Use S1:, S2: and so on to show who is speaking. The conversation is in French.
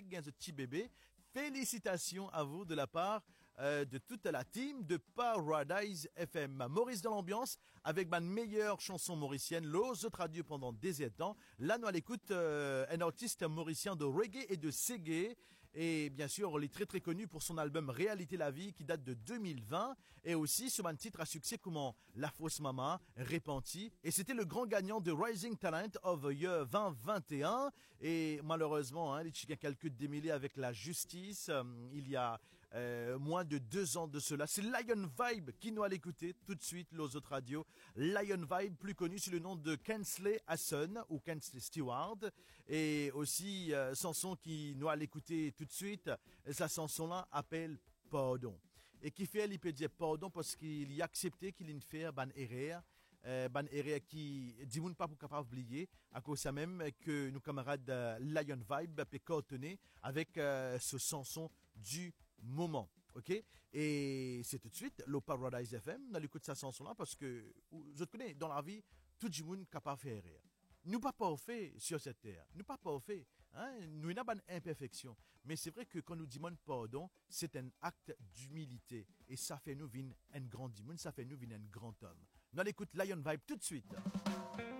S1: gain de petit bébé. Félicitations à vous de la part de toute la team de Paradise FM. Maurice dans l'ambiance avec ma meilleure chanson mauricienne, l'Ose Radio pendant des temps. Là, nous à l'écoute un artiste mauricien de reggae et de reggae. Et bien sûr, il est très très connu pour son album Réalité la vie qui date de 2020 et aussi sur un titre à succès comme La Fausse Maman, Repenti. Et c'était le grand gagnant de Rising Talent of the Year 2021. Et malheureusement, les Chicains calculent démêlés avec la justice. Il y a moins de 2 ans de cela. C'est Lion Vibe qui nous a l'écouter tout de suite, l'Os autres radio. Lion Vibe, plus connu sous le nom de Kensley Hasson ou Kensley Stewart. Et aussi, chanson qui nous a l'écouter tout de suite, sa chanson-là appelle Pardon. Et qui fait, il peut dire pardon parce qu'il y a accepté qu'il y fait ban erreur. Ban erreur qui dit pas pour capable oublier à cause ça même que nos camarades Lion Vibe peut coordonner avec ce chanson du moment. OK? Et c'est tout de suite le Paradise FM. On écoute sa chanson là parce que je te connais dans la vie tout le monde capable de faire rire. Nous pas parfaits sur cette terre. Nous pas parfaits. Nous n'avons pas d'imperfection. Mais c'est vrai que quand nous demandons pardon, c'est un acte d'humilité. Et ça fait nous venir un grand dimon, ça fait nous venir un grand homme. Nous l'écoute Lion Vibe tout de suite.